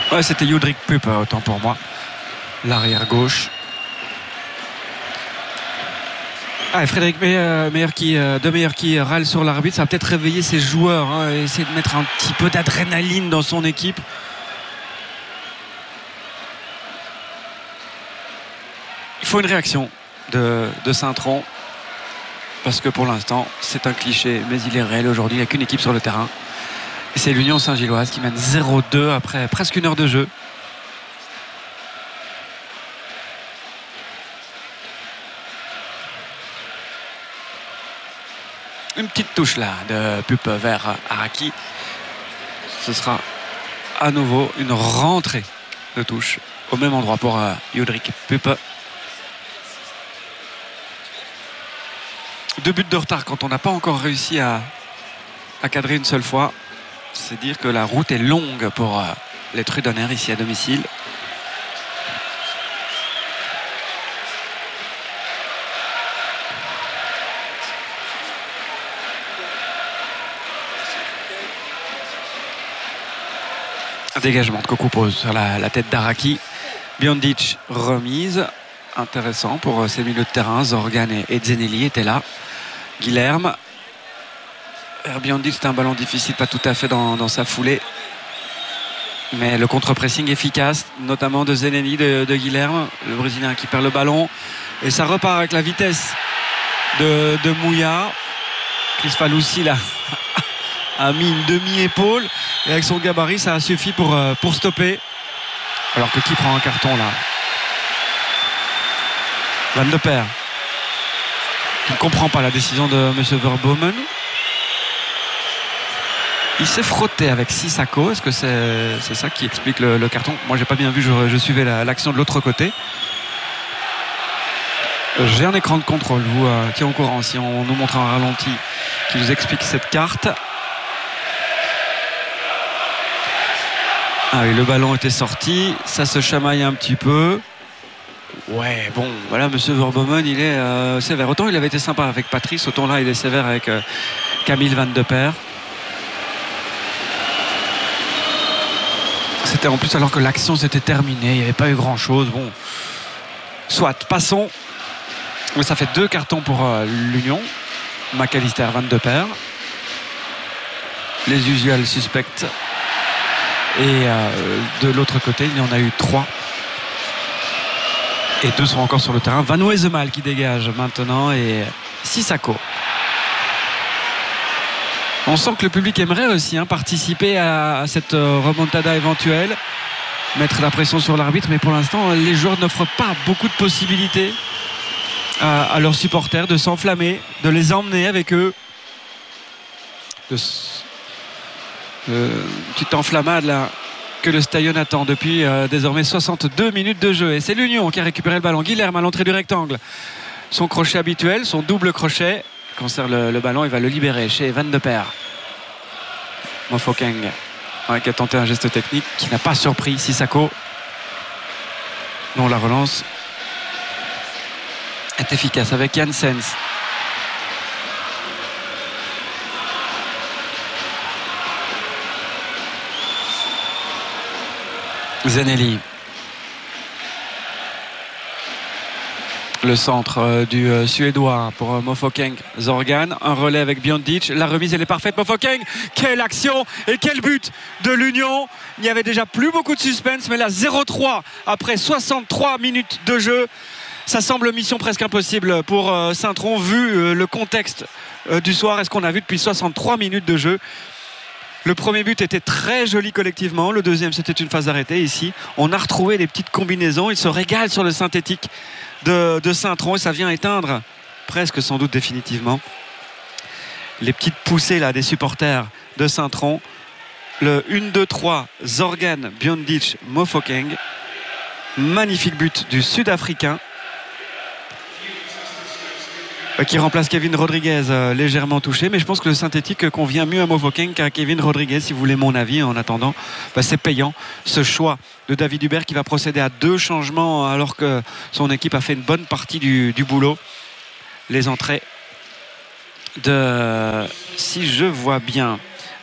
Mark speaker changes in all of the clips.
Speaker 1: Ouais, c'était Judrik Pup, autant pour moi. L'arrière gauche. Ah, et Frédéric Meyer qui râle sur l'arbitre. Ça va peut-être réveiller ses joueurs, hein, et essayer de mettre un petit peu d'adrénaline dans son équipe. Il faut une réaction de Saint-Tron, parce que pour l'instant c'est un cliché, mais il est réel aujourd'hui. Il n'y a qu'une équipe sur le terrain et c'est l'Union Saint-Gilloise qui mène 0-2 après presque une heure de jeu. Une petite touche là de Pup vers Araki. Ce sera à nouveau une rentrée de touche au même endroit pour Judrik Pup. 2 buts de retard quand on n'a pas encore réussi à cadrer une seule fois. C'est dire que la route est longue pour les Trudonnaires ici à domicile. Un dégagement de Coco pose sur la tête d'Araki. Biondic remise. Intéressant pour ces milieux de terrain. Zorgan et Zeneli étaient là. Guilherme. Biondic, c'est un ballon difficile, pas tout à fait dans sa foulée. Mais le contre-pressing efficace, notamment de Zeneli, de Guilherme, le Brésilien qui perd le ballon. Et ça repart avec la vitesse de Mouya. Chris Faloussi là a mis une demi-épaule. Et avec son gabarit, ça a suffi pour stopper. Alors que qui prend un carton là? Van de Perre, qui ne comprend pas la décision de M. Verbomen. Il s'est frotté avec Sissako. Est-ce que c'est ça qui explique le carton? Moi, j'ai pas bien vu, je suivais l'action de l'autre côté. J'ai un écran de contrôle, vous qui est au courant, si on nous montre un ralenti qui vous explique cette carte. Ah oui, le ballon était sorti, ça se chamaille un petit peu. Ouais, bon, voilà, monsieur Verbomen, il est sévère. Autant il avait été sympa avec Patrice, autant là il est sévère avec Camille Van de Perre. C'était en plus alors que l'action s'était terminée, il n'y avait pas eu grand chose. Bon, soit, passons. Mais ça fait 2 cartons pour l'Union. McAllister, Van de Perre. Les usuels suspects. Et de l'autre côté, il y en a eu 3. Et 2 sont encore sur le terrain. Van Wesemal qui dégage maintenant et Sissako. On sent que le public aimerait aussi participer à cette remontada éventuelle, mettre la pression sur l'arbitre, mais pour l'instant les joueurs n'offrent pas beaucoup de possibilités à leurs supporters de s'enflammer, de les emmener avec eux. Petite enflammade là que le Stadion attend depuis désormais 62 minutes de jeu. Et c'est l'Union qui a récupéré le ballon. Guilherme à l'entrée du rectangle. Son crochet habituel, son double crochet. Conserve le ballon, il va le libérer chez Van de Perre. Mofokeng, qui a tenté un geste technique qui n'a pas surpris Sissako. Non, la relance est efficace avec Janssens. Zeneli. Le centre du Suédois pour Mofokeng. Zorgan, un relais avec Biondic. La remise, elle est parfaite. Mofokeng, quelle action et quel but de l'Union. Il n'y avait déjà plus beaucoup de suspense, mais là 0-3 après 63 minutes de jeu. Ça semble mission presque impossible pour Saint-Tron vu le contexte du soir et ce qu'on a vu depuis 63 minutes de jeu. Le premier but était très joli collectivement. Le deuxième, c'était une phase arrêtée. Ici, on a retrouvé les petites combinaisons. Il se régale sur le synthétique de Saint-Tron et ça vient éteindre presque sans doute définitivement les petites poussées là des supporters de Saint-Tron. Le 1-2-3 Zorgan, Biondic, Mofokeng. Magnifique but du Sud-Africain qui remplace Kevin Rodriguez, légèrement touché, mais je pense que le synthétique convient mieux à Mofokeng qu'à Kevin Rodriguez, si vous voulez mon avis. En attendant, c'est payant ce choix de David Hubert qui va procéder à 2 changements alors que son équipe a fait une bonne partie du boulot. Les entrées de, si je vois bien,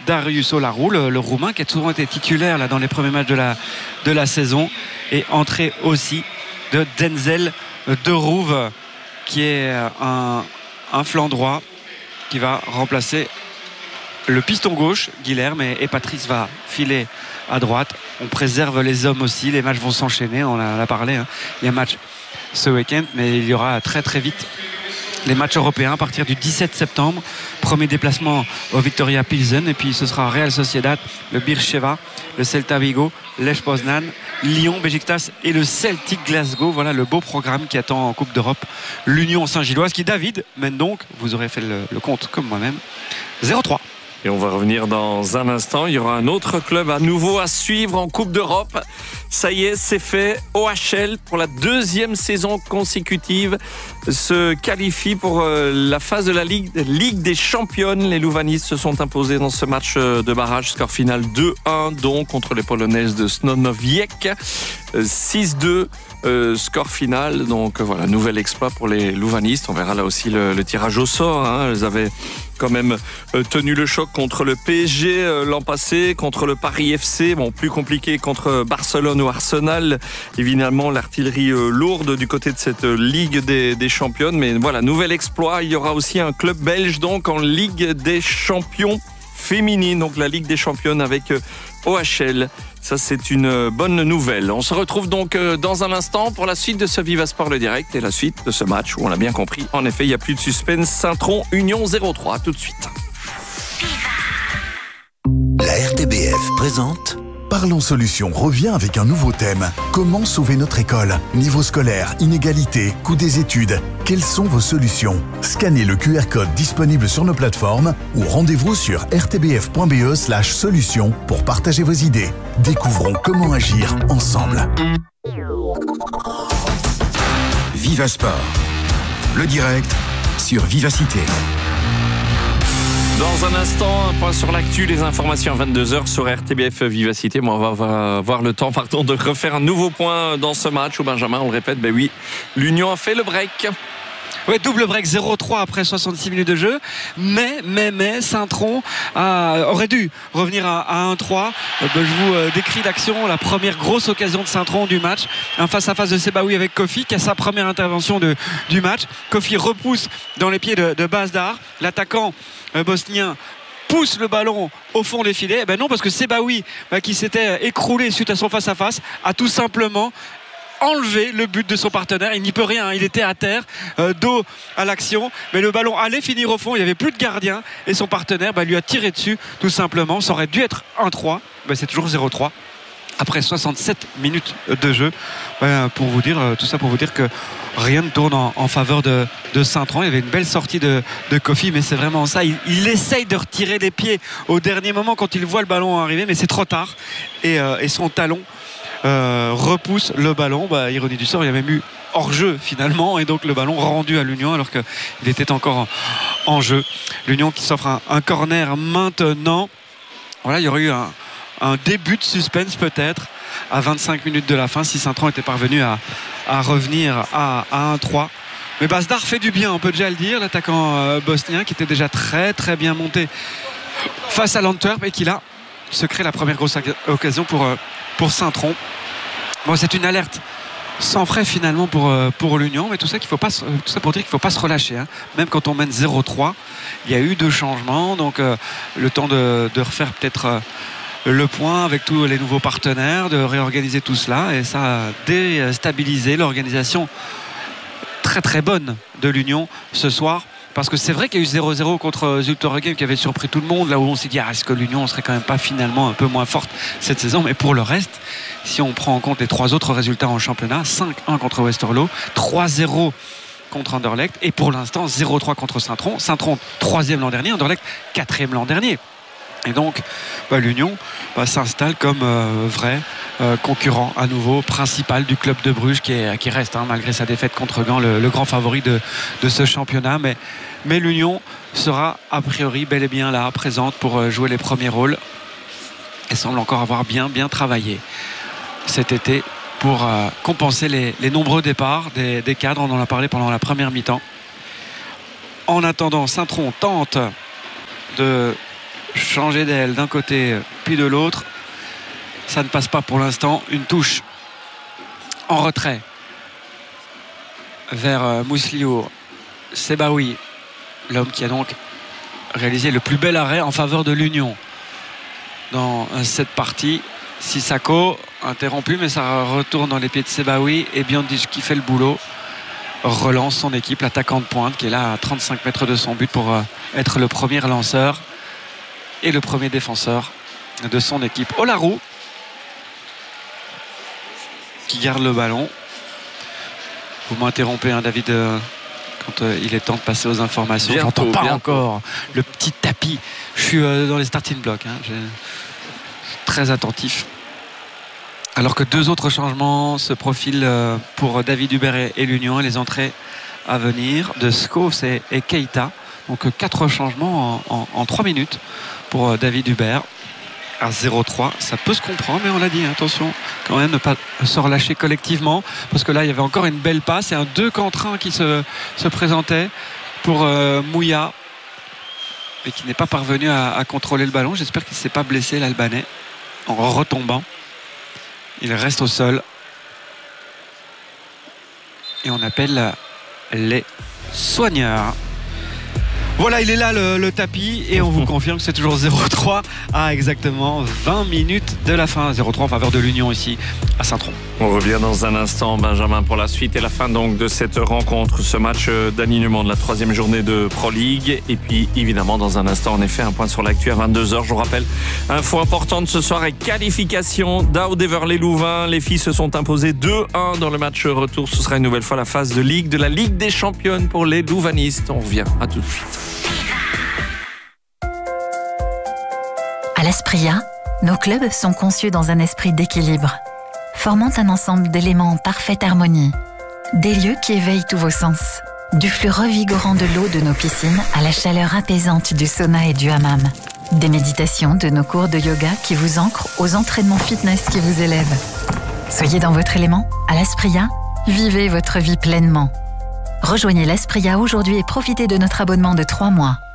Speaker 1: Darius Olarou, le Roumain qui a souvent été titulaire là, dans les premiers matchs de la saison, et entrée aussi de Denzel De Rouve, qui est un flanc droit qui va remplacer le piston gauche, Guilherme, et Patrice va filer à droite. On préserve les hommes aussi, les matchs vont s'enchaîner, on en a parlé, hein. Il y a un match ce week-end, mais il y aura très très vite les matchs européens à partir du 17 septembre. Premier déplacement au Victoria Pilsen, et puis ce sera Real Sociedad, le Beersheva, le Celta Vigo, Lech Poznan, Lyon, Beşiktaş et le Celtic Glasgow. Voilà le beau programme qui attend en Coupe d'Europe l'Union Saint-Gilloise, qui, David, mène donc, vous aurez fait le compte comme moi-même, 0-3.
Speaker 2: Et on va revenir dans un instant. Il y aura un autre club à nouveau à suivre en Coupe d'Europe. Ça y est, c'est fait. OHL, pour la deuxième saison consécutive, se qualifie pour la phase de la Ligue des Championnes. Les Louvanistes se sont imposés dans ce match de barrage. Score final 2-1, donc, contre les Polonaises de Snonowiec. 6-2. Score final, donc voilà, nouvel exploit pour les Louvanistes. On verra là aussi le tirage au sort, hein. Elles avaient quand même tenu le choc contre le PSG l'an passé, contre le Paris FC, bon, plus compliqué contre Barcelone ou Arsenal, évidemment l'artillerie lourde du côté de cette Ligue des Championnes, mais voilà, nouvel exploit. Il y aura aussi un club belge donc en Ligue des Champions féminine, donc la Ligue des Championnes avec OHL. Ça, c'est une bonne nouvelle. On se retrouve donc dans un instant pour la suite de ce Viva Sport le direct et la suite de ce match où on l'a bien compris. En effet, il n'y a plus de suspense. Saint-Tron, Union 0-3. Tout de suite.
Speaker 3: La RTBF présente Parlons Solutions revient avec un nouveau thème. Comment sauver notre école? Niveau scolaire, inégalité, coût des études. Quelles sont vos solutions? Scannez le QR code disponible sur nos plateformes ou rendez-vous sur rtbf.be/solutions pour partager vos idées. Découvrons comment agir ensemble. Viva Sport, le direct sur Vivacité.
Speaker 2: Dans un instant, un point sur l'actu, les informations à 22h sur RTBF Vivacité. Moi, on va avoir le temps, de refaire un nouveau point dans ce match où Benjamin, on le répète, ben oui, l'Union a fait le break.
Speaker 1: Ouais, double break 0-3 après 66 minutes de jeu, mais Saint-Tron aurait dû revenir à 1-3. Je vous décris l'action, la première grosse occasion de Saint-Tron du match, un face-à-face de Sebaoui avec Kofi qui a sa première intervention du match. Kofi repousse dans les pieds de Bazdar, l'attaquant bosnien pousse le ballon au fond des filets. Non, parce que Sebaoui, qui s'était écroulé suite à son face-à-face, a tout simplement enlevé le but de son partenaire. Il n'y peut rien, il était à terre, dos à l'action, mais le ballon allait finir au fond, il n'y avait plus de gardien et son partenaire lui a tiré dessus tout simplement. Ça aurait dû être 1-3, c'est toujours 0-3 après 67 minutes de jeu. Pour vous dire, tout ça pour vous dire que rien ne tourne en faveur de Saint-Tron. Il y avait une belle sortie de Kofi, mais c'est vraiment ça. Il essaye de retirer les pieds au dernier moment quand il voit le ballon arriver, mais c'est trop tard. Et son talon repousse le ballon. Ironie du sort, il y a même eu hors-jeu finalement, et donc le ballon rendu à l'Union alors qu'il était encore en jeu. L'Union qui s'offre un corner maintenant. Voilà, il y aurait eu un début de suspense peut-être à 25 minutes de la fin si Saint-Tron était parvenu à revenir à 1-3. Mais Bazdar fait du bien, on peut déjà le dire, l'attaquant bosnien qui était déjà très très bien monté face à l'Antwerp et qui là se crée la première grosse occasion pour Saint-Tron. Bon, c'est une alerte sans frais finalement pour l'Union, mais tout ça pour dire qu'il ne faut pas se relâcher, hein. Même quand on mène 0-3, il y a eu 2 changements, donc le temps de refaire peut-être le point avec tous les nouveaux partenaires, de réorganiser tout cela, et ça a déstabilisé l'organisation très très bonne de l'Union ce soir. Parce que c'est vrai qu'il y a eu 0-0 contre Zultorgem qui avait surpris tout le monde, là où on s'est dit est-ce que l'Union serait quand même pas finalement un peu moins forte cette saison. Mais pour le reste, si on prend en compte les 3 autres résultats en championnat, 5-1 contre Westerlo, 3-0 contre Anderlecht, et pour l'instant 0-3 contre Saint-Tron. Saint-Tron 3e l'an dernier, Anderlecht 4e l'an dernier. Et donc l'Union s'installe comme vrai concurrent à nouveau principal du club de Bruges qui reste, malgré sa défaite contre Gand, le grand favori de ce championnat. Mais l'Union sera a priori bel et bien là, présente pour jouer les premiers rôles, et semble encore avoir bien travaillé cet été pour compenser les nombreux départs des cadres. On en a parlé pendant la première mi-temps. En attendant, Saint-Tron tente de changer d'aile d'un côté puis de l'autre. Ça ne passe pas pour l'instant. Une touche en retrait vers Mousseliour. Sebaoui, l'homme qui a donc réalisé le plus bel arrêt en faveur de l'Union dans cette partie. Sissako interrompu, mais ça retourne dans les pieds de Sebaoui et Biondic qui fait le boulot relance son équipe, l'attaquant de pointe qui est là à 35 mètres de son but pour être le premier lanceur et le premier défenseur de son équipe. Olarou qui garde le ballon. Vous m'interrompez, hein, David, quand il est temps de passer aux informations. J'entends pas encore le petit tapis. Je suis dans les starting blocks, hein. Je suis très attentif. Alors que deux autres changements se profilent pour David Hubert et l'Union, et les entrées à venir de Scholes et Keita. Donc 4 changements en 3 minutes pour David Hubert. À 0-3, ça peut se comprendre, mais on l'a dit, attention quand même ne pas se relâcher collectivement, parce que là il y avait encore une belle passe et un 2 contre 1 qui se présentait pour Mouya, mais qui n'est pas parvenu à contrôler le ballon. J'espère qu'il ne s'est pas blessé, l'Albanais, en retombant. Il reste au sol et on appelle les soigneurs. Voilà, il est là le tapis et on vous confirme que c'est toujours 0-3 à exactement 20 minutes de la fin. 0-3 en faveur de l'Union ici à Saint-Tron.
Speaker 2: On revient dans un instant, Benjamin, pour la suite et la fin donc de cette rencontre, ce match d'alignement de la 3e journée de Pro League. Et puis évidemment dans un instant, en effet, un point sur l'actu à 22h. Je vous rappelle, info importante ce soir et qualification d'Aude-Heverlee-Louvain. Les filles se sont imposées 2-1 dans le match retour. Ce sera une nouvelle fois la phase de Ligue de la Ligue des Championnes pour les Louvanistes. On revient, à tout de suite.
Speaker 4: À l'Aspria, nos clubs sont conçus dans un esprit d'équilibre, formant un ensemble d'éléments en parfaite harmonie. Des lieux qui éveillent tous vos sens. Du flux revigorant de l'eau de nos piscines à la chaleur apaisante du sauna et du hammam. Des méditations de nos cours de yoga qui vous ancrent aux entraînements fitness qui vous élèvent. Soyez dans votre élément, à l'Aspria, vivez votre vie pleinement. Rejoignez l'Aspria aujourd'hui et profitez de notre abonnement de 3 mois.